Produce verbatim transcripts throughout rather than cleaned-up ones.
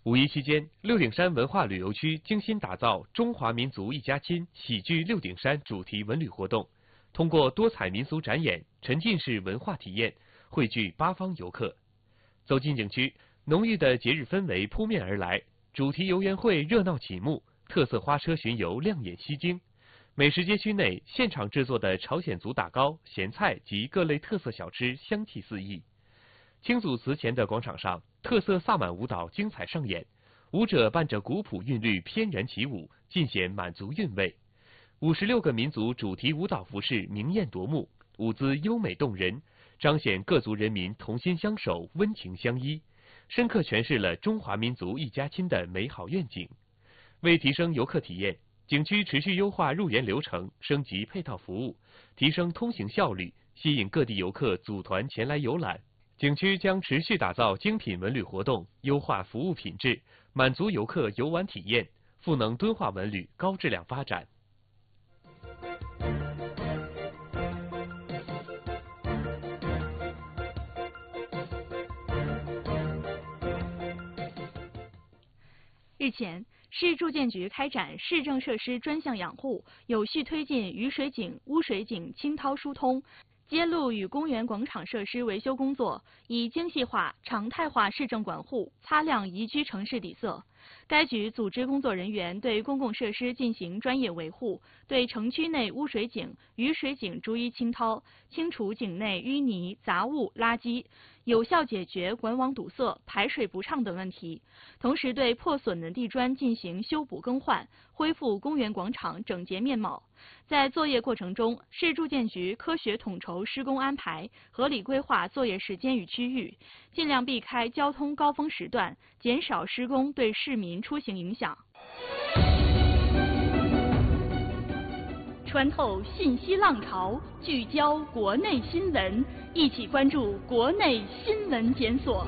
五一期间，六顶山文化旅游区精心打造“中华民族一家亲”喜聚六顶山主题文旅活动，通过多彩民俗展演、沉浸式文化体验，汇聚八方游客。走进景区，浓郁的节日氛围扑面而来，主题游园会热闹启幕，特色花车巡游亮眼吸睛。美食街区内现场制作的朝鲜族打糕、咸菜及各类特色小吃香气四溢。清祖祠前的广场上，特色萨满舞蹈精彩上演，舞者伴着古朴韵律翩然起舞，尽显满族韵味。五十六个民族主题舞蹈服饰明艳夺目，舞姿优美动人，彰显各族人民同心相守、温情相依，深刻诠释了中华民族一家亲的美好愿景。为提升游客体验，景区持续优化入园流程，升级配套服务，提升通行效率，吸引各地游客组团前来游览。景区将持续打造精品文旅活动，优化服务品质，满足游客游玩体验，赋能敦化文旅高质量发展。 日前，市住建局开展市政设施专项养护，有序推进雨水井、污水井清掏疏通。街路与公园广场设施维修工作，以精细化、常态化市政管护擦亮宜居城市底色。该局组织工作人员对公共设施进行专业维护，对城区内污水井、雨水井逐一清掏，清除井内淤泥、杂物、垃圾，有效解决管网堵塞、排水不畅等问题。同时，对破损的地砖进行修补更换，恢复公园广场整洁面貌。在作业过程中，市住建局科学统筹施工安排，合理规划作业时间与区域，尽量避开交通高峰时段，减少施工对市民出行影响。穿透信息浪潮，聚焦国内新闻，一起关注国内新闻检索。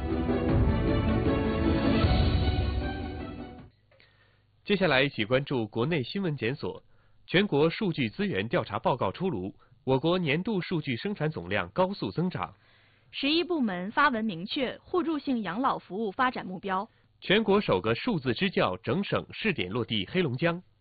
接下来一起关注国内新闻检索。全国数据资源调查报告出炉，我国年度数据生产总量高速增长。 十一部门发文明确互助性养老服务发展目标。 全国首个数字支教整省试点落地黑龙江。